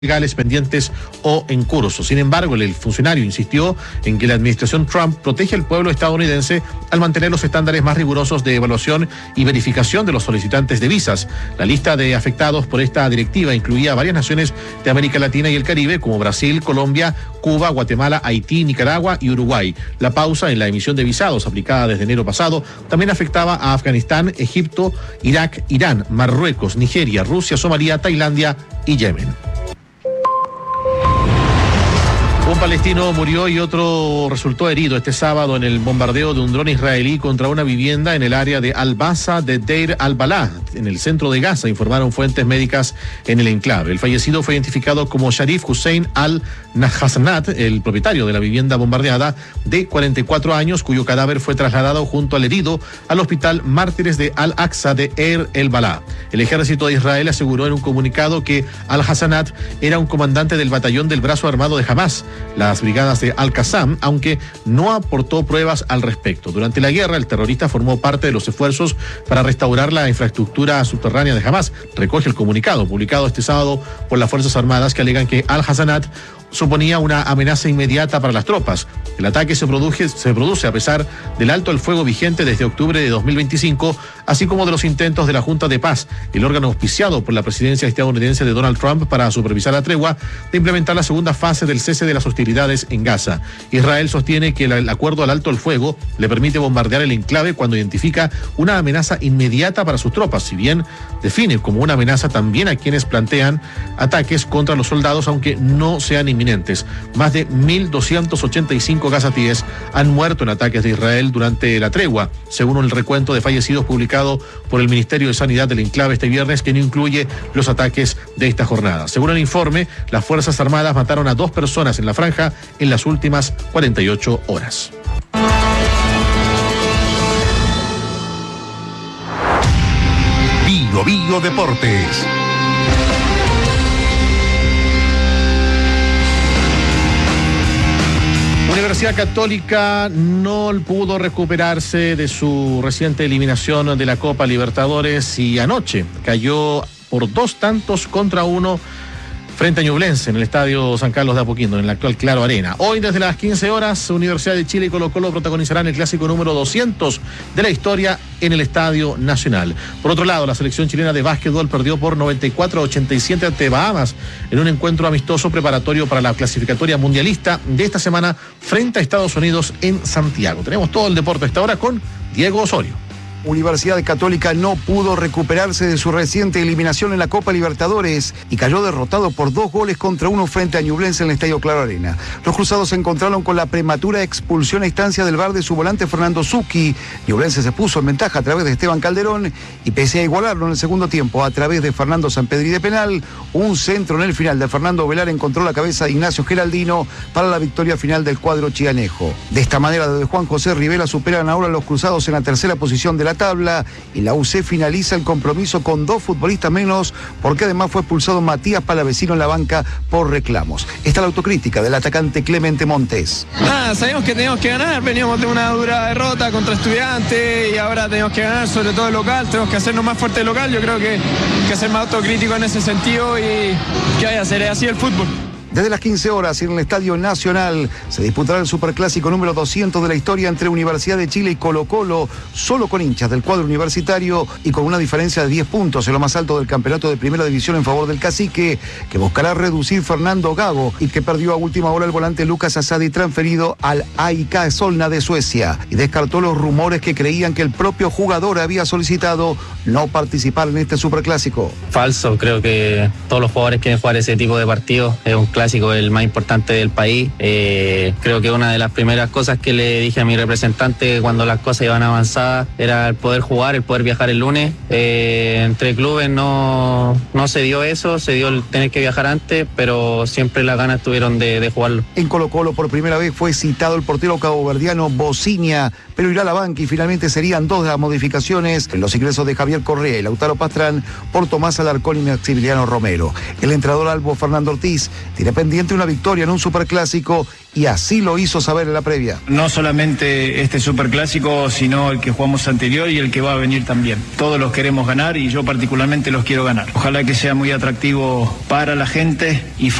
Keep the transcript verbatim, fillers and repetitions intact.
legales pendientes o en curso. Sin embargo, el funcionario insistió en que la administración Trump protege al pueblo estadounidense al mantener los estándares más rigurosos de evaluación y verificación de los solicitantes de visas. La lista de afectados por esta directiva incluía varias naciones de América Latina y el Caribe, como Brasil, Colombia, Cuba, Guatemala, Haití, Nicaragua y Uruguay. La pausa en la emisión de visados aplicada desde enero pasado también afectaba a Afganistán, Egipto, Irak, Irán, Marruecos, Nigeria, Rusia, Somalia, Tailandia y Yemen. Un palestino murió y otro resultó herido este sábado en el bombardeo de un dron israelí contra una vivienda en el área de Al-Basa de Deir al-Balá, en el centro de Gaza, informaron fuentes médicas en el enclave. El fallecido fue identificado como Sharif Hussein al-Nahassanat, el propietario de la vivienda bombardeada, de cuarenta y cuatro años, cuyo cadáver fue trasladado junto al herido al hospital Mártires de Al-Aqsa de Deir el-Balá. El ejército de Israel aseguró en un comunicado que al-Hassanat era un comandante del batallón del brazo armado de Hamas, las brigadas de Al-Qassam, aunque no aportó pruebas al respecto. Durante la guerra, el terrorista formó parte de los esfuerzos para restaurar la infraestructura subterránea de Hamas, recoge el comunicado publicado este sábado por las Fuerzas Armadas, que alegan que Al-Hassanat suponía una amenaza inmediata para las tropas. El ataque se produce, se produce a pesar del alto el fuego vigente desde octubre de dos mil veinticinco, así como de los intentos de la Junta de Paz, el órgano auspiciado por la presidencia estadounidense de Donald Trump para supervisar la tregua, de implementar la segunda fase del cese de las hostilidades en Gaza. Israel sostiene que el acuerdo al alto el fuego le permite bombardear el enclave cuando identifica una amenaza inmediata para sus tropas, si bien define como una amenaza también a quienes plantean ataques contra los soldados, aunque no sean inminentes. Más de mil doscientos ochenta y cinco gazatíes han muerto en ataques de Israel durante la tregua, según el recuento de fallecidos publicado por el Ministerio de Sanidad del enclave este viernes, que no incluye los ataques de esta jornada. Según el informe, las Fuerzas Armadas mataron a dos personas en la franja en las últimas cuarenta y ocho horas. Bio Bio Deportes. Universidad Católica no pudo recuperarse de su reciente eliminación de la Copa Libertadores y anoche cayó por dos tantos contra uno frente a Ñublense en el Estadio San Carlos de Apoquindo, en el actual Claro Arena. Hoy desde las quince horas, Universidad de Chile y Colo Colo protagonizarán el clásico número doscientos de la historia en el Estadio Nacional. Por otro lado, la selección chilena de básquetbol perdió por noventa y cuatro a ochenta y siete ante Bahamas en un encuentro amistoso preparatorio para la clasificatoria mundialista de esta semana frente a Estados Unidos en Santiago. Tenemos todo el deporte a esta hora con Diego Osorio. Universidad Católica no pudo recuperarse de su reciente eliminación en la Copa Libertadores y cayó derrotado por dos goles contra uno frente a Ñublense en el Estadio Claro Arena. Los cruzados se encontraron con la prematura expulsión a instancia del V A R de su volante Fernando Zucchi. Ñublense se puso en ventaja a través de Esteban Calderón y pese a igualarlo en el segundo tiempo a través de Fernando Sampedri de penal, un centro en el final de Fernando Velar encontró la cabeza de Ignacio Geraldino para la victoria final del cuadro chianejo. De esta manera, desde Juan José Rivera superan ahora los cruzados en la tercera posición de la tabla y la U C finaliza el compromiso con dos futbolistas menos, porque además fue expulsado Matías Palavecino en la banca por reclamos. Está la autocrítica del atacante Clemente Montes. Nada, sabemos que teníamos que ganar, veníamos de una dura derrota contra Estudiantes y ahora tenemos que ganar, sobre todo el local, tenemos que hacernos más fuerte el local. Yo creo que, que ser más autocrítico en ese sentido y que vaya a ser así el fútbol. Desde las quince horas en el Estadio Nacional se disputará el superclásico número doscientos de la historia entre Universidad de Chile y Colo Colo, solo con hinchas del cuadro universitario y con una diferencia de diez puntos en lo más alto del campeonato de primera división en favor del Cacique, que buscará reducir Fernando Gago y que perdió a última hora el volante Lucas Asadi transferido al A I K Solna de Suecia, y descartó los rumores que creían que el propio jugador había solicitado no participar en este superclásico. Falso, creo que todos los jugadores quieren jugar ese tipo de partidos, es un clásico el más importante del país. Eh, creo que una de las primeras cosas que le dije a mi representante cuando las cosas iban avanzadas era el poder jugar, el poder viajar el lunes. Eh, entre clubes no, no se dio eso, se dio el tener que viajar antes, pero siempre las ganas tuvieron de, de jugarlo. En Colo Colo por primera vez fue citado el portero caboverdiano Bociña, pero irá a la banca y finalmente serían dos de las modificaciones en los ingresos de Javier Correa y Lautaro Pastrán por Tomás Alarcón y Maximiliano Romero. El entrenador albo Fernando Ortiz tiene pendiente una victoria en un superclásico y así lo hizo saber en la previa. No solamente este superclásico, sino el que jugamos anterior y el que va a venir también. Todos los queremos ganar y yo particularmente los quiero ganar. Ojalá que sea muy atractivo para la gente y